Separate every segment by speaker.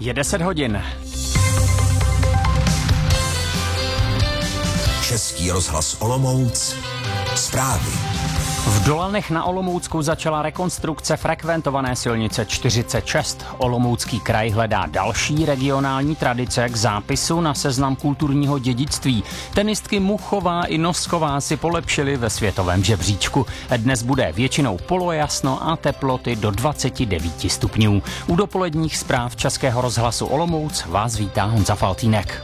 Speaker 1: Je 10 hodin.
Speaker 2: Český rozhlas Olomouc. Zprávy.
Speaker 1: V Dolanech na Olomoucku začala rekonstrukce frekventované silnice 46. Olomoucký kraj hledá další regionální tradice k zápisu na seznam kulturního dědictví. Tenistky Muchová i Nosková si polepšily ve světovém žebříčku. Dnes bude většinou polojasno a teploty do 29 stupňů. U dopoledních zpráv Českého rozhlasu Olomouc vás vítá Honza Faltýnek.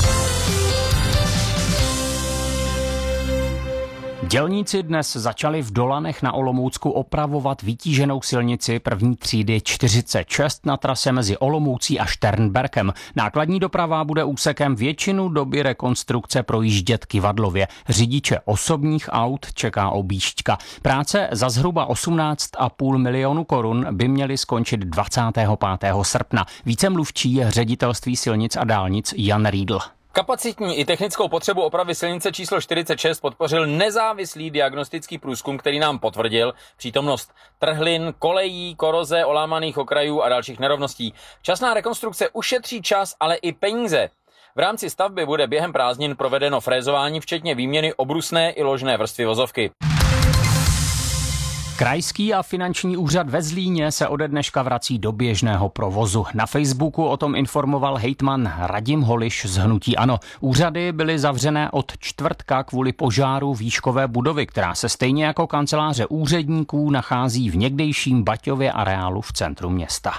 Speaker 1: Dělníci dnes začali v Dolanech na Olomoucku opravovat vytíženou silnici první třídy 46 na trase mezi Olomoucí a Šternberkem. Nákladní doprava bude úsekem většinu doby rekonstrukce projíždět kyvadlově. Řidiče osobních aut čeká objížďka. Práce za zhruba 18,5 milionu korun by měly skončit 25. srpna. Více mluvčí ředitelství silnic a dálnic Jan Riedl.
Speaker 3: Kapacitní i technickou potřebu opravy silnice číslo 46 podpořil nezávislý diagnostický průzkum, který nám potvrdil přítomnost trhlin, kolejí, koroze, olámaných okrajů a dalších nerovností. Časná rekonstrukce ušetří čas, ale i peníze. V rámci stavby bude během prázdnin provedeno frézování, včetně výměny obrusné i ložné vrstvy vozovky.
Speaker 1: Krajský a finanční úřad ve Zlíně se ode dneška vrací do běžného provozu. Na Facebooku o tom informoval hejtman Radim Holiš z hnutí ANO. Úřady byly zavřené od čtvrtka kvůli požáru výškové budovy, která se stejně jako kanceláře úředníků nachází v někdejším Baťově areálu v centru města.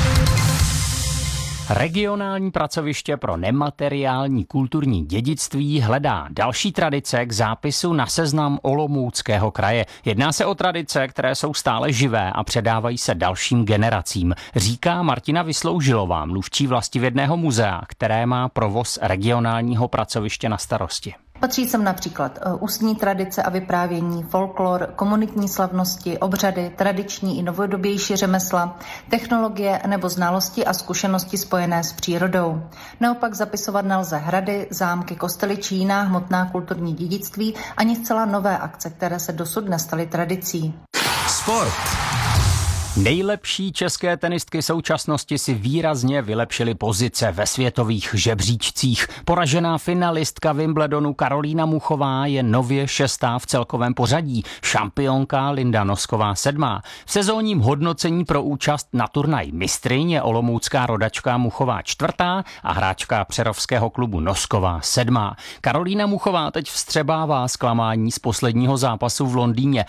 Speaker 1: Regionální pracoviště pro nemateriální kulturní dědictví hledá další tradice k zápisu na seznam Olomouckého kraje. Jedná se o tradice, které jsou stále živé a předávají se dalším generacím, říká Martina Vysloužilová, mluvčí Vlastivědného muzea, které má provoz regionálního pracoviště na starosti.
Speaker 4: Patří sem například ústní tradice a vyprávění, folklor, komunitní slavnosti, obřady, tradiční i novodobější řemesla, technologie nebo znalosti a zkušenosti spojené s přírodou. Naopak zapisovat nelze hrady, zámky, kostely či jiná hmotná kulturní dědictví ani zcela nové akce, které se dosud nestaly tradicí.
Speaker 2: Sport.
Speaker 1: Nejlepší české tenistky současnosti si výrazně vylepšily pozice ve světových žebříčcích. Poražená finalistka Wimbledonu Karolína Muchová je nově 6. v celkovém pořadí, šampionka Linda Nosková 7. V sezónním hodnocení pro účast na turnaj mistryň je olomoucká rodačka Muchová 4. a hráčka přerovského klubu Nosková 7. Karolína Muchová teď vstřebává zklamání z posledního zápasu v Londýně.